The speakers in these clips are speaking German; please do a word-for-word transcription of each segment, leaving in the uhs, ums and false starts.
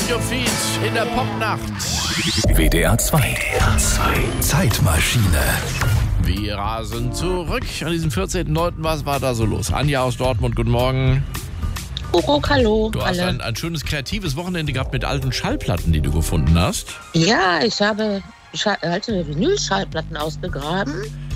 your feet in der Popnacht. W D R zwei. W D R zwei. Zeitmaschine. Wir rasen zurück an diesem vierzehnten neunten Was war da so los? Anja aus Dortmund, guten Morgen. Oh, hallo. Du hast ein, ein schönes kreatives Wochenende gehabt mit alten Schallplatten, die du gefunden hast. Ja, ich habe Schall- alte Vinyl-Schallplatten ausgegraben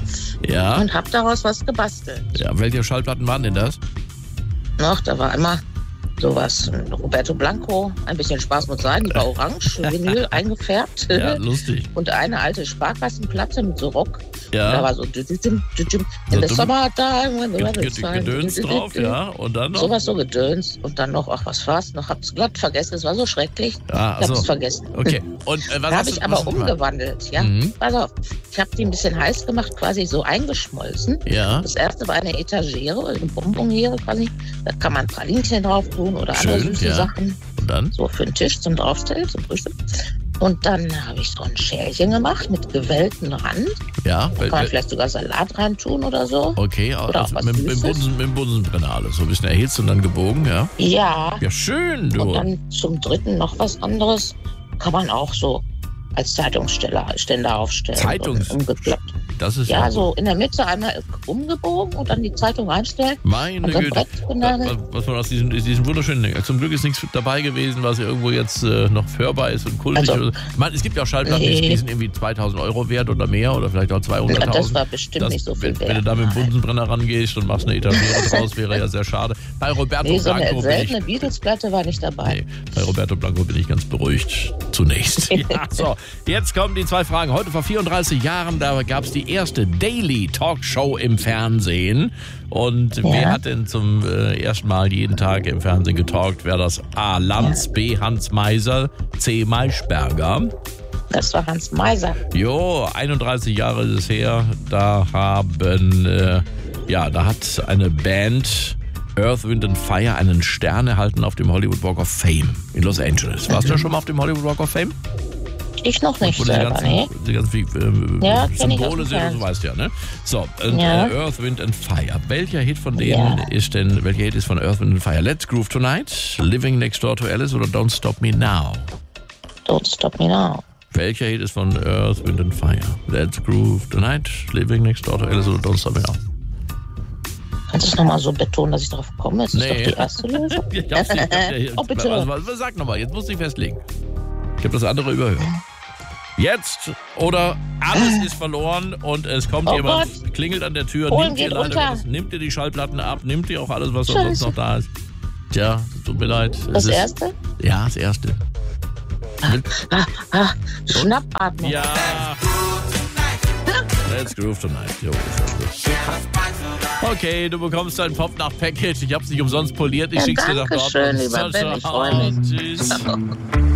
Ja. und habe daraus was gebastelt. Ja, welche Schallplatten waren denn das? Noch, da war immer sowas, Roberto Blanco, ein bisschen Spaß muss sein, die war orange, Vinyl eingefärbt. Ja, lustig. Und eine alte Sparkassenplatte mit so Rock. Ja. Da war so düdüm, düdüm, So in the dumm- summertime, when the Ge- weather's ge- fine. Gedöns drauf, ja. Und dann noch? Sowas so gedöns. Und dann noch, ach, was war's noch? Hab's glatt vergessen, es war so schrecklich. Ah, Ich hab's so. vergessen. Okay. Und äh, was Da hast habe du ich aber was hast du gemacht? umgewandelt, ja. Mhm. Pass auf, ich habe die ein bisschen heiß gemacht, quasi so eingeschmolzen. Ja. Das erste war eine Etagere, eine Bonbonniere quasi. Da kann man Pralinchen drauf tun oder andere Schön, süße ja. Sachen. Und dann? So für den Tisch zum Draufstellen, zum Frühstück. Und dann habe ich so ein Schälchen gemacht mit gewellten Rand. Ja. Da wel- kann man wel- vielleicht sogar Salat rein tun oder so. Okay, Oder also auch was mit, mit, dem Süßes. Bunsen, mit dem Bunsenbrenner alles. So ein bisschen erhitzt und dann gebogen, ja. Ja. Ja, schön, Und du. dann zum dritten noch was anderes. Kann man auch so als Zeitungsständer Ständer aufstellen. Zeitungs- So umgeklappt. Das ist Ja, ja so in der Mitte einmal umgebogen und dann die Zeitung reinstellen. meine Und so ein Güte. Brett genagelt. Was, was man aus diesem, diesem wunderschönen Ding. Zum Glück ist nichts dabei gewesen, was irgendwo jetzt äh, noch hörbar ist und kultig. Also, oder so. Man, es gibt ja auch Schallplatten, die- nee. die sind irgendwie zweitausend Euro wert oder mehr oder vielleicht auch Ja, zweihunderttausend. das war bestimmt nicht so viel wenn, wert. wenn du da mit dem Bunsenbrenner rangehst und machst eine Etagere draus, wäre ja sehr schade. Bei Roberto Nee, so Blanco eine bin ich... seltene Beatles-Platte war nicht dabei. Nee, bei Roberto Blanco bin ich ganz beruhigt zunächst. Ja, so, jetzt kommen die zwei Fragen. Heute vor vierunddreißig Jahren, da gab es die erste Daily Talkshow im Fernsehen. Und Ja. wer hat denn zum äh, ersten Mal jeden Tag im Fernsehen getalkt? Wäre das A. Lanz, B. Hans Meiser, C. Maischberger? Das war Hans Meiser. Jo, einunddreißig Jahre ist es her. Da haben, äh, ja, da hat eine Band Earth, Wind and Fire einen Stern erhalten auf dem Hollywood Walk of Fame in Los Angeles. Warst du ja schon mal auf dem Hollywood Walk of Fame? Ich noch nicht Wo die selber, ganzen, nee. die ganzen äh, Ja, kenn ich Symbole aus dem sind und so Fernsehen. weißt du ja, ne? So, und, Ja. äh, Earth, Wind and Fire. Welcher Hit von denen Ja. ist denn, welcher Hit ist von Earth, Wind and Fire? Let's Groove Tonight, Living Next Door to Alice oder Don't Stop Me Now? Don't Stop Me Now. Welcher Hit ist von Earth, Wind and Fire? Let's Groove Tonight, Living Next Door to Alice oder Don't Stop Me Now? Kannst du es nochmal so betonen, dass ich darauf komme? Es ist Nee. doch die erste Lösung. Ich hab's nicht, ich hab ja- Oh, bitte. Was, was, was, sag nochmal, jetzt musst du dich festlegen. Ich habe das andere überhört. Jetzt oder alles ist verloren und es kommt Oh jemand, Gott. klingelt an der Tür, Polen nimmt dir geht leider runter. was, nimmt dir die Schallplatten ab, nimmt dir auch alles, was Scheiße. sonst noch da ist. Tja, tut mir leid. Es Das ist, erste? Ja, das erste. Ah, ah, Schnappatmung. Ja. Let's Groove Tonight. Jo, ist das gut. Okay, du bekommst dein Pop-Nacht-Package. Ich hab's nicht umsonst poliert. Ich Ja, schick's dir nach danke schön, Dortmund. lieber Ciao, Ben, ich ciao. freu mich. Tschüss.